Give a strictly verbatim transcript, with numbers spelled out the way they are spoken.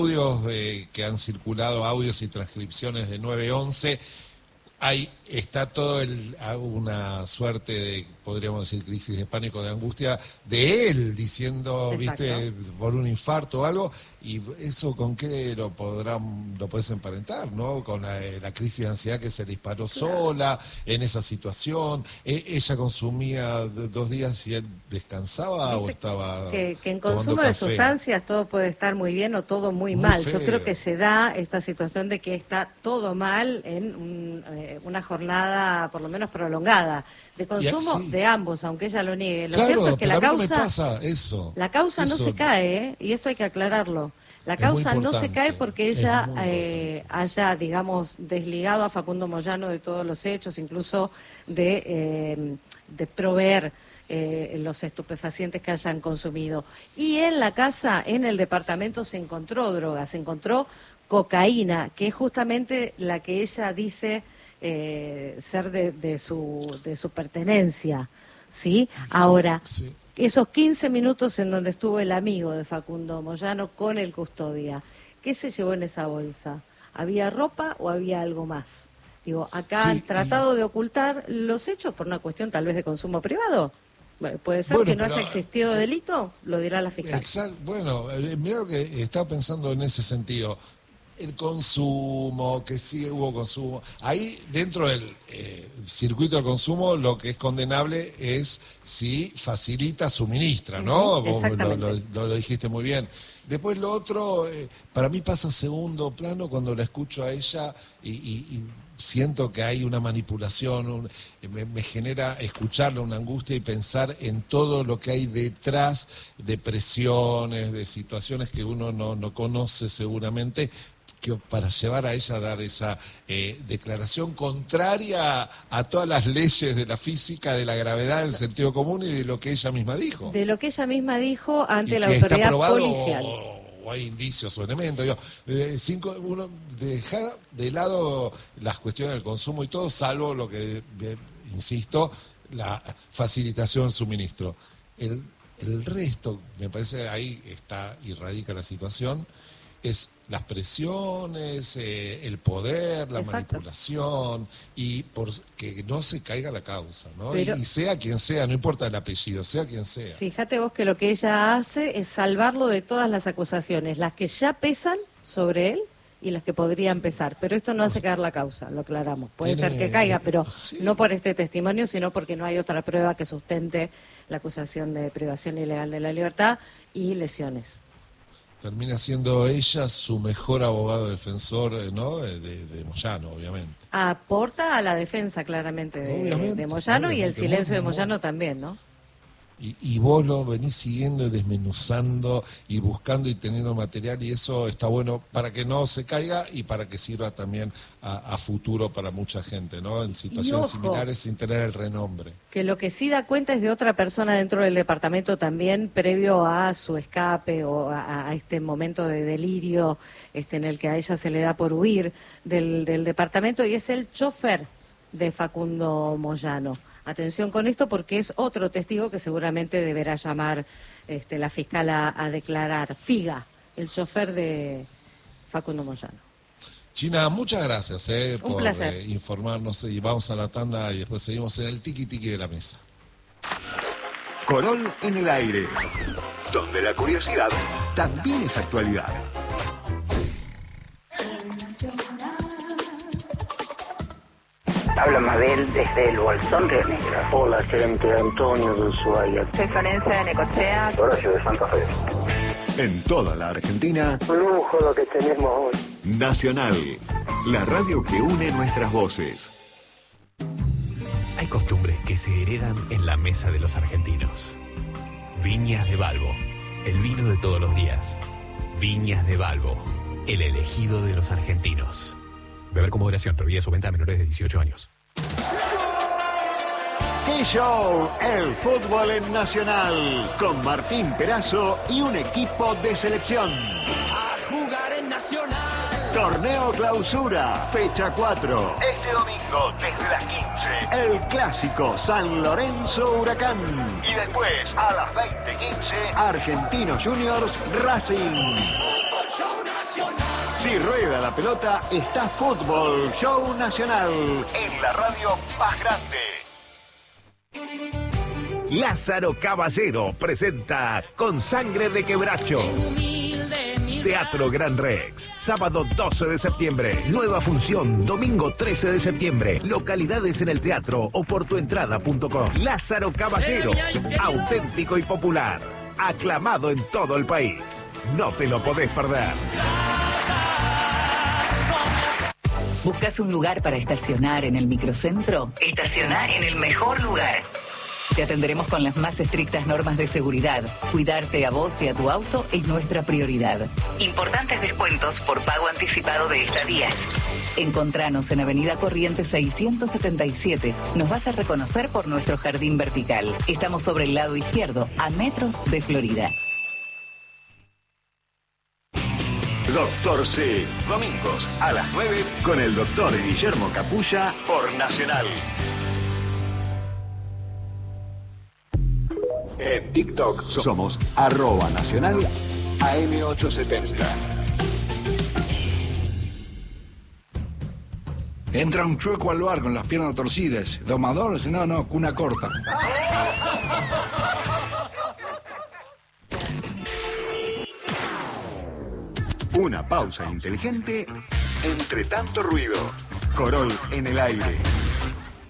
audios eh, que han circulado, audios y transcripciones de nueve once, hay, está todo el, una suerte de, podríamos decir, crisis de pánico, de angustia, de él diciendo, Exacto. viste, por un infarto o algo, y eso con qué lo podrán, lo puedes emparentar, ¿no? Con la, la crisis de ansiedad que se disparó Claro. sola, en esa situación. E, ella consumía dos días y él descansaba o estaba que, que en tomando consumo de café. sustancias todo puede estar muy bien o todo muy, Muy mal. feo. Yo creo que se da esta situación de que está todo mal en un, eh, una jornada por lo menos prolongada de consumo sí. de ambos, aunque ella lo niegue. Lo Claro, cierto es que pero la a mí no me causa, pasa eso. la causa no Eso se cae, ¿eh? Y esto hay que aclararlo. La Es muy causa no se importante, cae porque es ella muy eh, haya, digamos, desligado a Facundo Moyano de todos los hechos, incluso de, eh, de proveer eh, los estupefacientes que hayan consumido. Y en la casa, en el departamento, se encontró droga, se encontró cocaína, que es justamente la que ella dice eh, ser de, de, su, de su pertenencia, ¿sí? Ahora... Sí. Esos quince minutos en donde estuvo el amigo de Facundo Moyano con el custodia, ¿qué se llevó en esa bolsa? ¿Había ropa o había algo más? Digo, acá Sí, han tratado y... de ocultar los hechos por una cuestión tal vez de consumo privado. Bueno, puede ser bueno, que no pero, haya existido delito, lo dirá la fiscal. Exacto. Bueno, eh, mira lo que estaba pensando en ese sentido. El consumo, que sí hubo consumo. Ahí, dentro del eh, circuito de consumo, lo que es condenable es si facilita, suministra, ¿no? Uh-huh, Vos lo, lo, exactamente. lo, lo dijiste muy bien. Después lo otro, eh, para mí pasa a segundo plano cuando la escucho a ella y, y, y siento que hay una manipulación, un, me, me genera escucharla una angustia y pensar en todo lo que hay detrás de presiones, de situaciones que uno no, no conoce seguramente, que para llevar a ella a dar esa eh, declaración contraria a todas las leyes de la física, de la gravedad, del sentido común y de lo que ella misma dijo. De lo que ella misma dijo ante y la que autoridad está probado policial. O, o hay indicios o elementos. Digo, eh, cinco, uno deja de lado las cuestiones del consumo y todo, salvo lo que, eh, insisto, la facilitación del suministro. El, el resto, me parece, ahí está y radica la situación, es las presiones, eh, el poder, la Exacto. manipulación, y por que no se caiga la causa, ¿no? Pero, y, y sea quien sea, no importa el apellido, sea quien sea. fíjate vos que lo que ella hace es salvarlo de todas las acusaciones, las que ya pesan sobre él y las que podrían pesar. Pero esto no hace caer la causa, lo aclaramos. Puede Tiene, ser que caiga, pero sí. no por este testimonio, sino porque no hay otra prueba que sustente la acusación de privación ilegal de la libertad y lesiones. Termina siendo ella su mejor abogado defensor, ¿no? De, de Moyano, obviamente. Aporta a la defensa, claramente, de, de Moyano obviamente, y el silencio de muy, muy, Moyano también, ¿no? Y, y vos lo venís siguiendo y desmenuzando y buscando y teniendo material, y eso está bueno para que no se caiga y para que sirva también a, a futuro para mucha gente, ¿no? En situaciones ojo, similares sin tener el renombre. Que lo que sí da cuenta es de otra persona dentro del departamento también, previo a su escape o a, a este momento de delirio este, en el que a ella se le da por huir del, del departamento, y es el chofer de Facundo Moyano. Atención con esto porque es otro testigo que seguramente deberá llamar este, la fiscal a, a declarar. Figa, el chofer de Facundo Moyano. China, muchas gracias eh, Un por placer. eh, informarnos, y vamos a la tanda y después seguimos en el tiki tiki de la mesa. Corol en el aire, donde la curiosidad también es actualidad. Habla Mabel desde el Bolsón Río Negro. Hola, gente, Antonio de Ushuaia. Soy Florencia de Necochea. Horacio de Santa Fe. En toda la Argentina, Un lujo lo que tenemos hoy. Nacional, la radio que une nuestras voces. Hay costumbres que se heredan en la mesa de los argentinos. Viñas de Balbo, el vino de todos los días. Viñas de Balbo, el elegido de los argentinos. Beber con moderación, prohibida su venta a menores de dieciocho años. K-Show, el fútbol en Nacional, con Martín Perazo y un equipo de selección. A jugar en Nacional. Torneo Clausura, fecha cuatro. Este domingo, desde las quince, el clásico San Lorenzo Huracán. Y después, a las veinte quince, Argentinos Juniors Racing. Fútbol Show Nacional. Si rueda la pelota, está Fútbol Show Nacional en la radio más grande. Lázaro Caballero presenta Con Sangre de Quebracho. Teatro Gran Rex, sábado doce de septiembre. Nueva función, domingo trece de septiembre. Localidades en el teatro o por tuentrada punto com. Lázaro Caballero, auténtico y popular. Aclamado en todo el país. No te lo podés perder. ¿Buscas un lugar para estacionar en el microcentro? Estacionar en el mejor lugar. Te atenderemos con las más estrictas normas de seguridad. Cuidarte a vos y a tu auto es nuestra prioridad. Importantes descuentos por pago anticipado de estadías. Encontranos en Avenida Corrientes seiscientos setenta y siete. Nos vas a reconocer por nuestro jardín vertical. Estamos sobre el lado izquierdo, a metros de Florida. Doctor C, domingos a las nueve con el doctor Guillermo Capulla por Nacional. En TikTok somos arroba nacional A M ochocientos setenta. Entra un chueco al bar con las piernas torcidas. Domador, no, no, cuna corta. Una pausa inteligente entre tanto ruido. Corol en el aire.